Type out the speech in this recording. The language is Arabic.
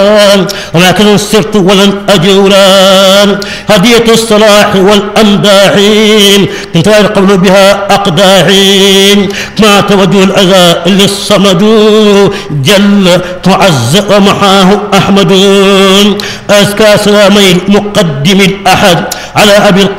وما كان سرت ولن أجولا هدية الصلاح والأمداح تنتهي قبل بها أقداحين ما توجه الأذى للصمد جل معز ومحاه أحمد أزكى سلامي المقدم الأحد على أبي